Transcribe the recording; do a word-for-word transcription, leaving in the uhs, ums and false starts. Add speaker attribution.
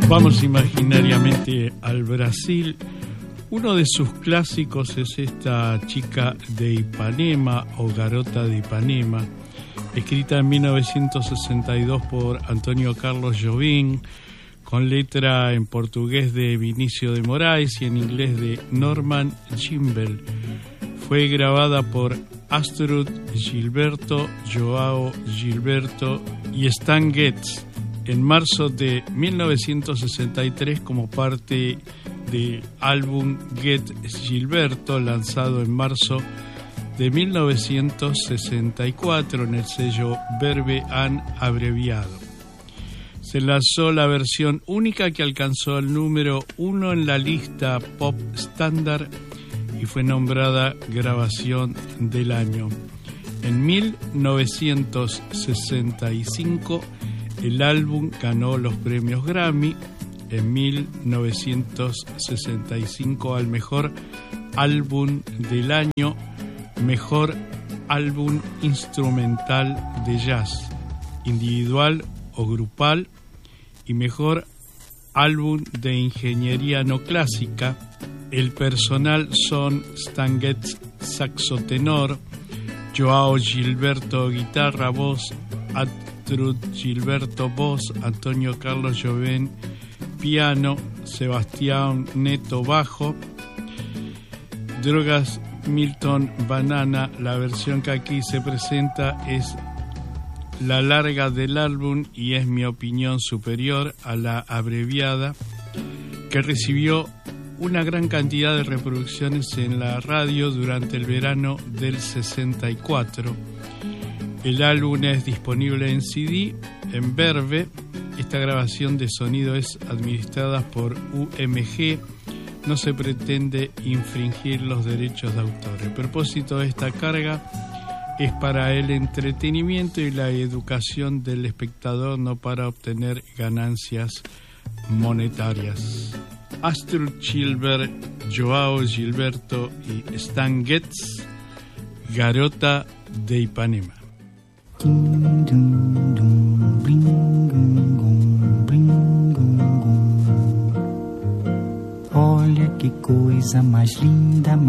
Speaker 1: Vamos imaginariamente al Brasil. Uno de sus clásicos es esta chica de Ipanema o Garota de Ipanema, escrita en mil novecientos sesenta y dos por Antonio Carlos Jobim, con letra en portugués de Vinicio de Moraes y en inglés de Norman Gimbel. Fue grabada por Astrud Gilberto, Joao Gilberto y Stan Getz en marzo de mil novecientos sesenta y tres como parte del álbum Get Gilberto, lanzado en marzo de mil novecientos sesenta y cuatro en el sello Verve An abreviado. Se lanzó la versión única que alcanzó el número uno en la lista Pop Standard y fue nombrada Grabación del Año. En mil novecientos sesenta y cinco el álbum ganó los premios Grammy. En mil novecientos sesenta y cinco al mejor álbum del año, mejor álbum instrumental de jazz, individual o grupal, y mejor álbum de ingeniería no clásica. El personal son Stan Getz, saxo tenor, Joao Gilberto, guitarra, voz, Astrud Gilberto, voz, Antonio Carlos Jobim, piano, Sebastián Neto, bajo, Drogas Milton Banana. La versión que aquí se presenta es la larga del álbum y es mi opinión superior a la abreviada, que recibió una gran cantidad de reproducciones en la radio durante el verano del sesenta y cuatro. El álbum es disponible en C D, en Verve. Esta grabación de sonido es administrada por U M G. No se pretende infringir los derechos de autor. El propósito de esta carga es para el entretenimiento y la educación del espectador, no para obtener ganancias monetarias. Astrud Gilbert, Joao Gilberto y Stan Getz, Garota de Ipanema.
Speaker 2: Olha que coisa mais linda,